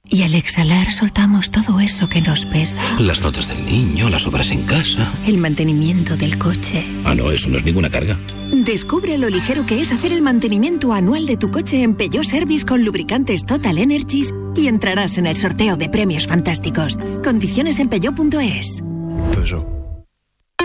Y al exhalar soltamos todo eso que nos pesa. Las notas del niño, las obras en casa. El mantenimiento del coche. Ah, no, eso no es ninguna carga. Descubre lo ligero que es hacer el mantenimiento anual de tu coche en Peugeot Service con lubricantes Total Energies y entrarás en el sorteo de premios fantásticos. Condiciones en peugeot.es. Peugeot.